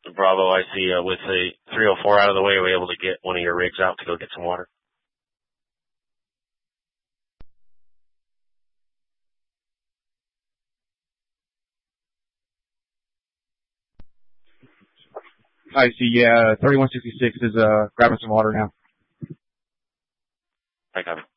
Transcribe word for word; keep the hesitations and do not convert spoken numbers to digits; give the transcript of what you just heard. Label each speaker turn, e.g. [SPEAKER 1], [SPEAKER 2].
[SPEAKER 1] Bravo, I see. Uh, with the three oh four out of the way, are we able to get one of your rigs out to go get some water?
[SPEAKER 2] I see. Yeah, thirty-one sixty-six is uh grabbing some water now.
[SPEAKER 1] I got it.